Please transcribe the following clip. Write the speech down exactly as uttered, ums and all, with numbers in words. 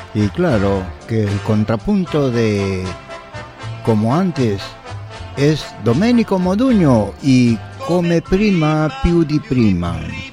Y claro que el contrapunto de Como antes es Domenico Modugno y Come prima più di prima.